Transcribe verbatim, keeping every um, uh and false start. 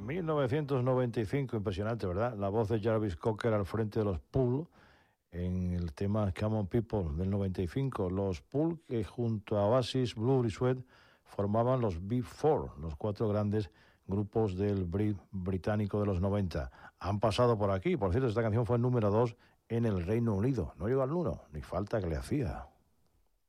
mil novecientos noventa y cinco, impresionante, ¿verdad? La voz de Jarvis Cocker al frente de los Pools en el tema Come On People del noventa y cinco. Los Pools que junto a Oasis, Blur y Sweat formaban los Big Four, los cuatro grandes grupos del Brit británico de los noventa. Han pasado por aquí. Por cierto, esta canción fue el número dos en el Reino Unido. No llegó al uno, ni falta que le hacía.